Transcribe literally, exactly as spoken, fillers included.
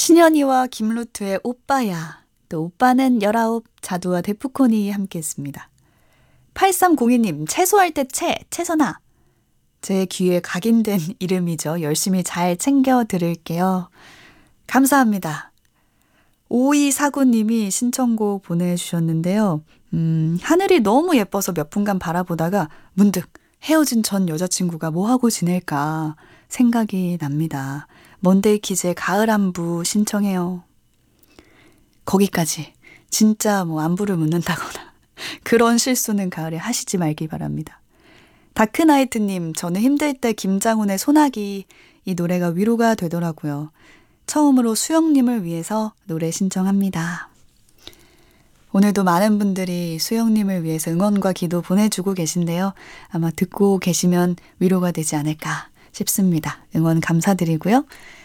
신현이와 김루트의 오빠야, 또 오빠는 열아홉, 자두와 데프콘이 함께했습니다. 팔삼공이 님, 채소할 때 채, 채선아. 제 귀에 각인된 이름이죠. 열심히 잘 챙겨 들을게요. 감사합니다. 오이사구 님이 신청곡 보내주셨는데요. 음, 하늘이 너무 예뻐서 몇 분간 바라보다가 문득 헤어진 전 여자친구가 뭐하고 지낼까 생각이 납니다. 먼데이 키즈의 가을 안부 신청해요. 거기까지 진짜 뭐 안부를 묻는다거나 그런 실수는 가을에 하시지 말기 바랍니다. 다크나이트님, 저는 힘들 때 김장훈의 소나기, 이 노래가 위로가 되더라고요. 처음으로 수영님을 위해서 노래 신청합니다. 오늘도 많은 분들이 수영님을 위해서 응원과 기도 보내주고 계신데요. 아마 듣고 계시면 위로가 되지 않을까 싶습니다. 응원 감사드리고요.